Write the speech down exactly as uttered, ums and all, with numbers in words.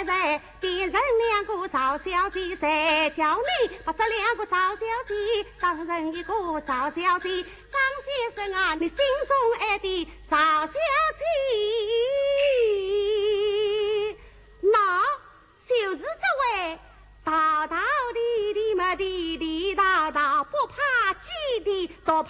人，别人两个少小姐，谁叫你把这两个少小姐当成一个少小姐？张先生啊，你心中爱的少小姐，那就是这位道道地地嘛，地地道道，不怕鸡的，多怕